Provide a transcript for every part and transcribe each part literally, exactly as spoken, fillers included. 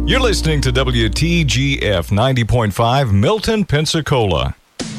You're listening to W T G F ninety point five, Milton, Pensacola.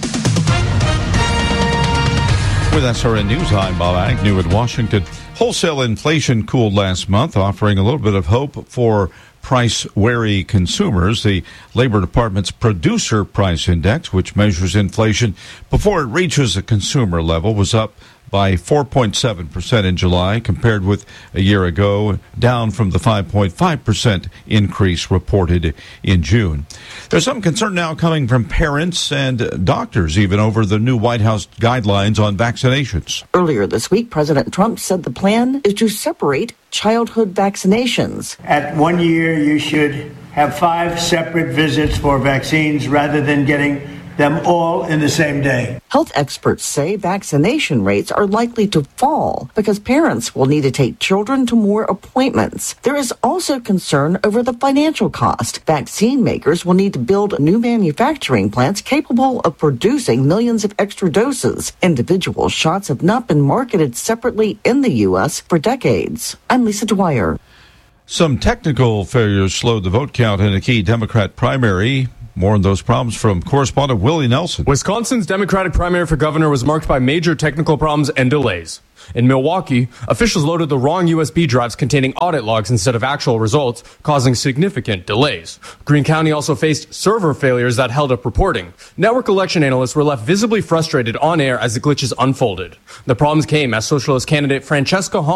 With S R N News, I'm Bob Agnew in Washington. Wholesale inflation cooled last month, offering a little bit of hope for price-wary consumers. The Labor Department's Producer Price Index, which measures inflation before it reaches a consumer level, was up by four point seven percent in July compared with a year ago, down from the five point five percent increase reported in June. There's some concern now coming from parents and doctors, even over the new White House guidelines on vaccinations. Earlier this week, President Trump said the plan is to separate childhood vaccinations. At one year, you should have five separate visits for vaccines rather than getting them all in the same day. Health experts say vaccination rates are likely to fall because parents will need to take children to more appointments. There is also concern over the financial cost. Vaccine makers will need to build new manufacturing plants capable of producing millions of extra doses. Individual shots have not been marketed separately in the U S for decades. I'm Lisa Dwyer. Some technical failures slowed the vote count in a key Democrat primary. More on those problems from correspondent Willie Nelson. Wisconsin's Democratic primary for governor was marked by major technical problems and delays. In Milwaukee, officials loaded the wrong U S B drives containing audit logs instead of actual results, causing significant delays. Greene County also faced server failures that held up reporting. Network election analysts were left visibly frustrated on air as the glitches unfolded. The problems came as socialist candidate Francesca Hall